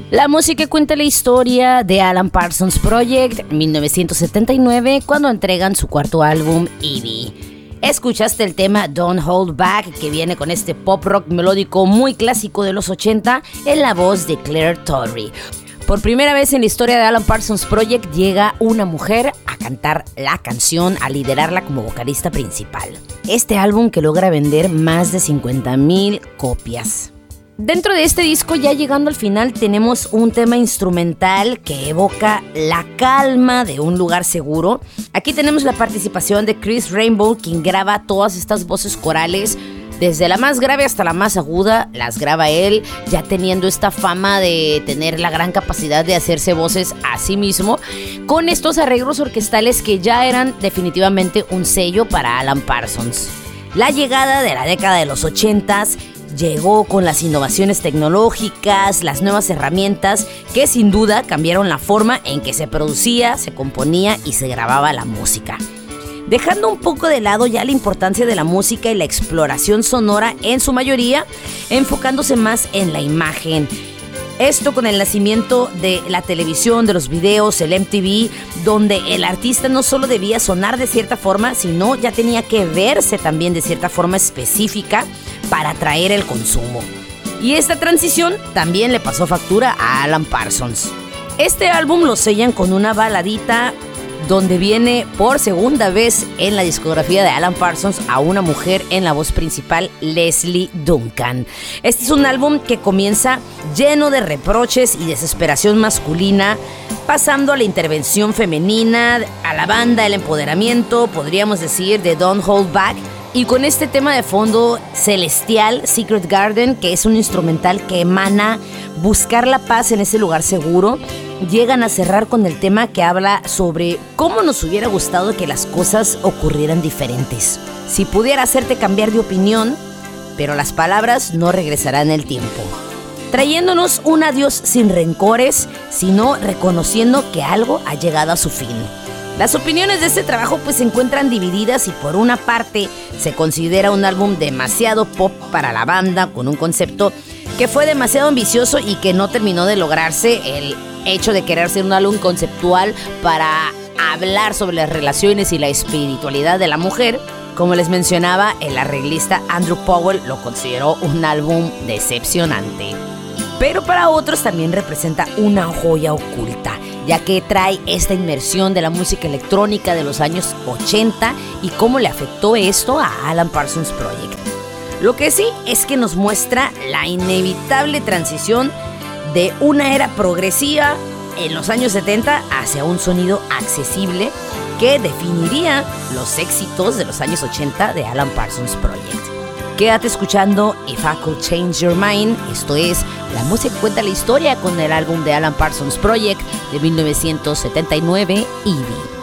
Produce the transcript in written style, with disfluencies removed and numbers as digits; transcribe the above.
La música cuenta la historia de Alan Parsons Project, 1979, cuando entregan su cuarto álbum, Evie. Escuchaste el tema Don't Hold Back, que viene con este pop rock melódico muy clásico de los 80 en la voz de Claire Torrey. Por primera vez en la historia de Alan Parsons Project llega una mujer a cantar la canción, a liderarla como vocalista principal. Este álbum que logra vender más de 50,000 copias. Dentro de este disco, ya llegando al final, tenemos un tema instrumental que evoca la calma de un lugar seguro. Aquí tenemos la participación de Chris Rainbow, quien graba todas estas voces corales, desde la más grave hasta la más aguda, las graba él, ya teniendo esta fama de tener la gran capacidad de hacerse voces a sí mismo, con estos arreglos orquestales que ya eran definitivamente un sello para Alan Parsons. La llegada de la década de los 80s llegó con las innovaciones tecnológicas, las nuevas herramientas que sin duda cambiaron la forma en que se producía, se componía y se grababa la música. Dejando un poco de lado ya la importancia de la música y la exploración sonora en su mayoría, enfocándose más en la imagen. Esto con el nacimiento de la televisión, de los videos, el MTV, donde el artista no solo debía sonar de cierta forma, sino ya tenía que verse también de cierta forma específica para atraer el consumo. Y esta transición también le pasó factura a Alan Parsons. Este álbum lo sellan con una baladita donde viene por segunda vez en la discografía de Alan Parsons a una mujer en la voz principal, Leslie Duncan. Este es un álbum que comienza lleno de reproches y desesperación masculina, pasando a la intervención femenina, a la banda, el empoderamiento, podríamos decir, de Don't Hold Back. Y con este tema de fondo celestial, Secret Garden, que es un instrumental que emana buscar la paz en ese lugar seguro, llegan a cerrar con el tema que habla sobre cómo nos hubiera gustado que las cosas ocurrieran diferentes. Si pudiera hacerte cambiar de opinión, pero las palabras no regresarán el tiempo. Trayéndonos un adiós sin rencores, sino reconociendo que algo ha llegado a su fin. Las opiniones de este trabajo pues se encuentran divididas y por una parte se considera un álbum demasiado pop para la banda, con un concepto que fue demasiado ambicioso y que no terminó de lograrse, el hecho de querer ser un álbum conceptual para hablar sobre las relaciones y la espiritualidad de la mujer. Como les mencionaba, el arreglista Andrew Powell lo consideró un álbum decepcionante. Pero para otros también representa una joya oculta, ya que trae esta inmersión de la música electrónica de los años 80 y cómo le afectó esto a Alan Parsons Project. Lo que sí es que nos muestra la inevitable transición de una era progresiva en los años 70 hacia un sonido accesible que definiría los éxitos de los años 80 de Alan Parsons Project. Quédate escuchando If I Could Change Your Mind. Esto es La Música Cuenta la Historia con el álbum de Alan Parsons Project de 1979, Evie.